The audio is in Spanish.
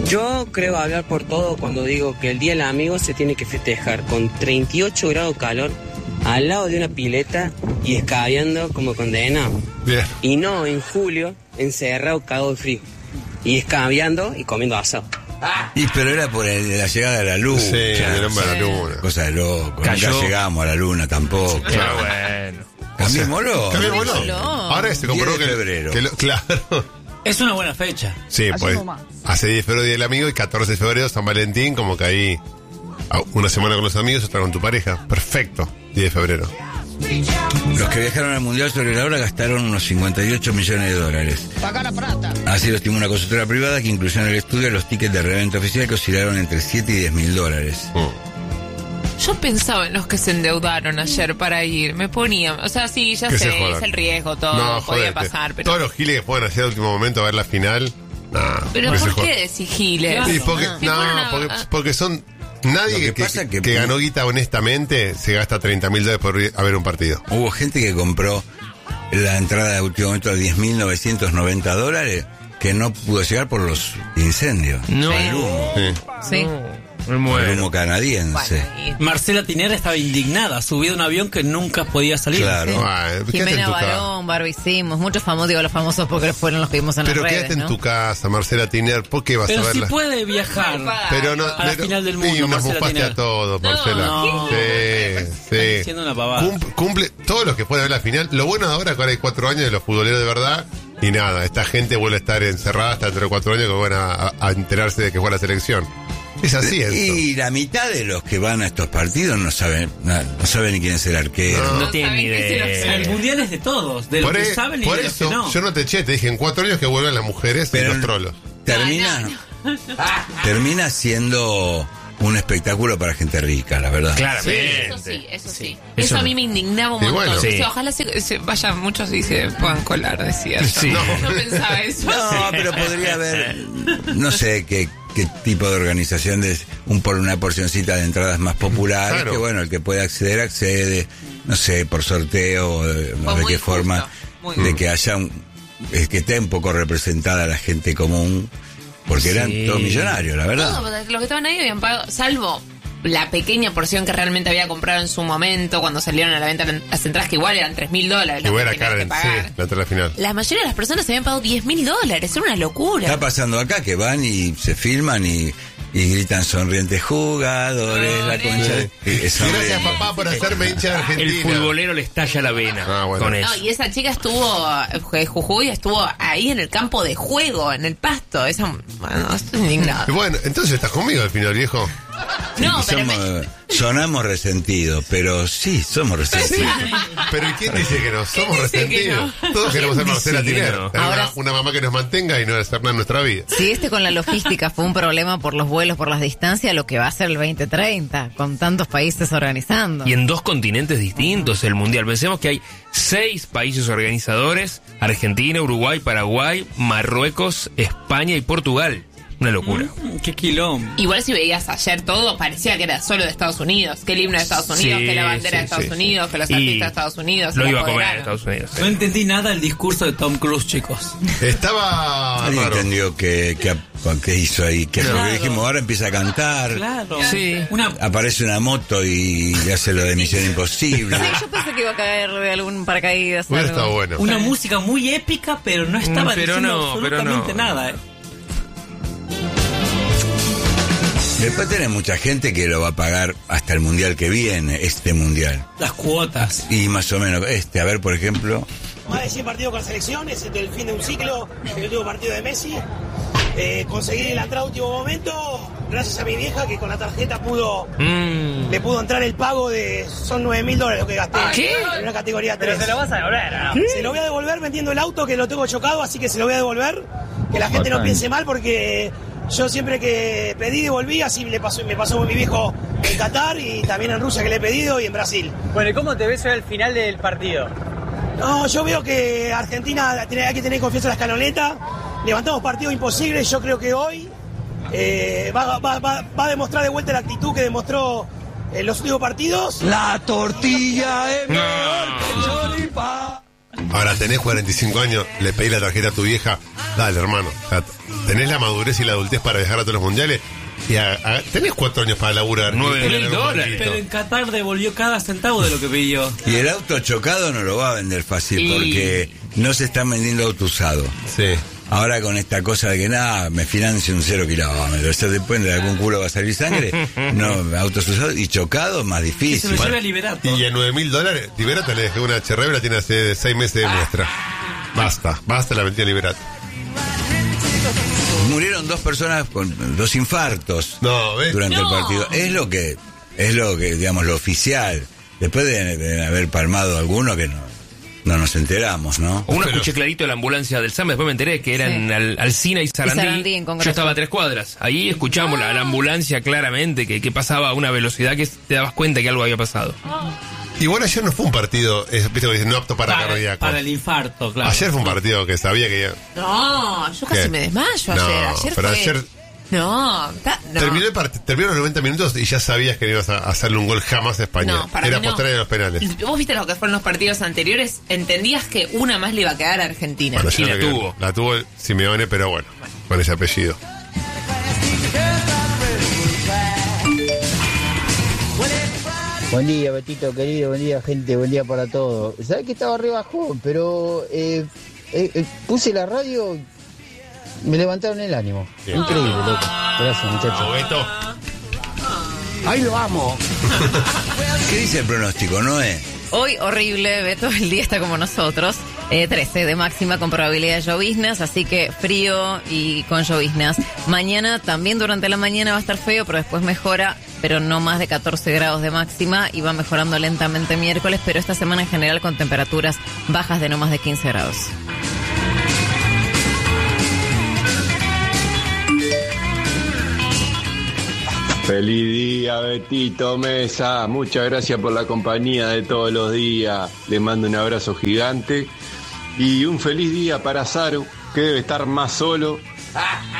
Yo creo hablar por todo cuando digo que el Día del Amigo se tiene que festejar con 38 grados de calor, al lado de una pileta y escabeando como condenado. Bien. Y no en julio, encerrado, cagado de frío. Y escabeando y comiendo asado. Pero era por la llegada de la luna. Sí, el hombre a la luna. Cosa de loco. Cayó. Nunca llegamos a la luna tampoco. Pero bueno. Cambiémoslo. Cambiémoslo. Ahora se comprobó 10 de febrero. Claro. Es una buena fecha. Sí, pues hace 10 de febrero Día del Amigo y 14 de febrero San Valentín, como que ahí una semana con los amigos, otra con tu pareja. Perfecto, 10 de febrero. Los que viajaron al Mundial sobre la hora gastaron unos 58 millones de dólares. Así lo estimó una consultora privada que incluyó en el estudio los tickets de reventa oficial que oscilaron entre 7 y 10 mil dólares. Yo pensaba en los que se endeudaron ayer para ir. Me ponía, o sea, sí, ya Que se sé, jodan. es el riesgo, todo No, podía jodete. pasar, pero... Todos los giles que pueden hacer al último momento a ver la final. Pero que se ¿por jodan. qué decís giles? Sí, porque, Si fueron a- porque son... Lo Nadie que pasa que que- ganó guita honestamente se gasta 30 mil dólares por ir a ver un partido. Hubo gente que compró la entrada de último momento a 10.990 dólares que no pudo llegar por los incendios. No. El humo. Sí. Me El muero. humo canadiense. Bueno, Marcela Tinera estaba indignada, subida a un avión que nunca podía salir. Claro. Quédate en Jimena tu casa. Barón, Barbicimos, muchos famosos, digo los famosos porque fueron los que vimos en Pero las redes, quédate en ¿no? tu casa, Marcela Tiner. ¿Por qué vas Pero a si verla? puede viajar. Pero no, a la pero- final del mundo, Sí, nos Marcela bufaste Tiner. a todos, Marcela. No. Sí. Diciendo una pavada. Cumple todos los que pueden ver la final. Lo bueno de ahora es que ahora hay 4 años de los futboleros de verdad. Y nada, esta gente vuelve a estar encerrada hasta dentro de 4 años que van a enterarse de que fue la selección. Es así esto. Y la mitad de los que van a estos partidos no saben ni quién es el arquero. No tienen ni saben que se lo idea. El mundial es de todos, de los Por, que saben y por de los eso, que no. yo no te eché, te dije en 4 años que vuelvan las mujeres Pero y los trolos. Termina siendo un espectáculo para gente rica, la verdad. Claramente. Eso sí, eso sí. Eso Eso a no. mí me indignaba un Y montón. bueno. Sí. Dice, ojalá se vayan muchos y se puedan colar, decía yo. Sí. No pensaba eso. No, pero podría haber, no sé qué tipo de organización de por una porcioncita de entradas más populares, Claro. que bueno, el que puede acceder, accede, no sé, por sorteo, no de muy qué forma, justo, muy de justo. que haya que esté un poco representada la gente común, porque eran Sí. todos millonarios, la verdad. Todos los que estaban ahí habían pagado, salvo la pequeña porción que realmente había comprado en su momento cuando salieron a la venta las entradas, que igual eran $3.000. Que hubiera las que tenías cara que en pagar. sí, la entrada final. La mayoría de las personas habían pagado $10.000. Era una locura. Está pasando acá que van y se filman y gritan sonrientes jugadores, la concha de... Gracias, papá, por hacerme hincha de Argentina. El futbolero le estalla la vena bueno. con No, eso. y esa chica estuvo, Jujuy estuvo ahí en el campo de juego, en el pasto. Bueno, estoy indignada. Y bueno, entonces estás conmigo al final, viejo. No, pero sonamos resentidos, pero sí, somos resentidos. Pero ¿y quién dice que no? Somos dice que resentidos. Todos queremos ser Marcela dice que Tiner. no? Tener Ahora- una mamá que nos mantenga y no desernar nuestra vida. Si con la logística fue un problema por los vuelos, por las distancias, lo que va a ser el 2030, con tantos países organizando. Y en 2 continentes distintos el mundial. Pensemos que hay 6 países organizadores: Argentina, Uruguay, Paraguay, Marruecos, España y Portugal. Una locura. Qué quilombo. igual si veías ayer todo, parecía que era solo de Estados Unidos. Que el himno de Estados Unidos, Sí, que la bandera de sí, Estados sí, Unidos, que los Y artistas de Estados Unidos. Lo se iba a la comer en apoderaron. Estados Unidos. No entendí nada el discurso de Tom Cruise, chicos. Estaba Nadie raro. entendió qué hizo ahí. Que Claro. porque dijimos, ahora empieza a cantar, Claro. Sí. aparece una moto y hace lo de Misión Imposible. Sí, yo pensé que iba a caer de algún paracaídas. Hubiera algo. estado bueno. Una música muy épica, pero no estaba Pero diciendo no, absolutamente pero no. nada. Después tenés mucha gente que lo va a pagar hasta el mundial que viene, este mundial. Las cuotas. Y más o menos, a ver, por ejemplo, Más de 100 partidos con la selección, es el fin de un ciclo, el último partido de Messi. Conseguí la entrada a último momento, gracias a mi vieja que con la tarjeta me pudo entrar el pago de... Son $9.000 lo que gasté. ¿Qué? En una categoría 3. Pero se lo vas a devolver, ¿no? Se lo voy a devolver vendiendo el auto que lo tengo chocado, así que se lo voy a devolver. Que la gente no piense mal porque yo siempre que pedí devolví, así me pasó con mi viejo en Qatar y también en Rusia que le he pedido y en Brasil. Bueno, ¿y cómo te ves hoy al final del partido? No, yo veo que Argentina hay que tener confianza en la escaloneta. Levantamos partidos imposibles. Yo creo que hoy va a demostrar de vuelta la actitud que demostró en los últimos partidos. la tortilla es No. mejor que el choripán. Ahora tenés 45 años, le pedís la tarjeta a tu vieja, dale, hermano. O sea, tenés la madurez y la adultez para viajar a todos los mundiales y tenés 4 años para laburar. $9.000. Pero en Qatar devolvió cada centavo de lo que pidió. Y el auto chocado no lo va a vender fácil porque no se están vendiendo auto usado. Sí. Ahora con esta cosa de que me financio un 0 kilómetros, o sea, después de algún culo va a salir sangre, no, autos usados y chocados más difícil. Se lo lleva a Liberato. Y a $9.000, Liberato le dejé una Cherreve, la tiene hace 6 meses de muestra. Basta la mentira Liberato. Murieron 2 personas con 2 infartos durante el partido. Es lo que, digamos, lo oficial. Después de haber palmado alguno que no nos enteramos, ¿no? Uno escuché clarito la ambulancia del SAM, después me enteré que eran Alsina y Sarandí. Yo estaba a 3 cuadras. Ahí escuchamos la ambulancia claramente, que pasaba a una velocidad que te dabas cuenta que algo había pasado. Igual ayer no fue un partido, viste que dicen, no apto para cardíaco. Para el infarto, claro. Ayer fue un partido que sabía que... No, yo casi me desmayo ayer. Ayer terminó los 90 minutos y ya sabías que no ibas a hacerle un gol jamás a España. Era apostar en los penales. Vos viste lo que fueron los partidos anteriores, entendías que una más le iba a quedar a Argentina. Bueno, y la tuvo Simeone, pero bueno, con ese apellido. Buen día, Betito querido, buen día, gente, buen día para todos. ¿Sabés que estaba re bajón? Pero puse la radio, me levantaron el ánimo. Bien. Increíble, loco. Gracias, muchachos. Beto. ¡Ay, lo amo! ¿Qué dice el pronóstico, Noé? Hoy horrible, Beto, el día está como nosotros. 13 de máxima con probabilidad de lloviznas, así que frío y con lloviznas. Mañana también durante la mañana va a estar feo, pero después mejora, pero no más de 14 grados de máxima y va mejorando lentamente miércoles, pero esta semana en general con temperaturas bajas de no más de 15 grados. Feliz día, Betito Mesa. Muchas gracias por la compañía de todos los días. Le mando un abrazo gigante. Y un feliz día para Saru, que debe estar más solo